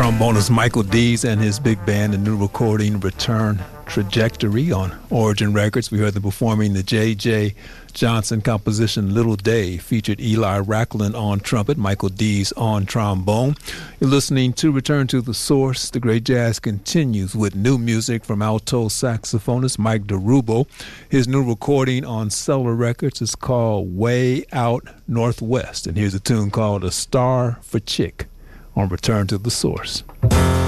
Trombonist Michael Dees and his big band, the new recording Return Trajectory on Origin Records. We heard them performing the J.J. Johnson composition Little Day, featured Eli Racklin on trumpet, Michael Dees on trombone. You're listening to Return to the Source. The Great Jazz continues with new music from alto saxophonist Mike DeRubo. His new recording on Cellar Records is called Way Out Northwest, and here's a tune called A Star for Chick on Return to the Source.